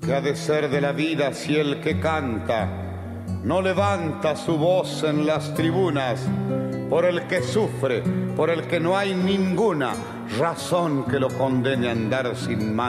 ¿Qué ha de ser de la vida si el que canta no levanta su voz en las tribunas? Por el que sufre, por el que no hay ninguna razón que lo condene a andar sin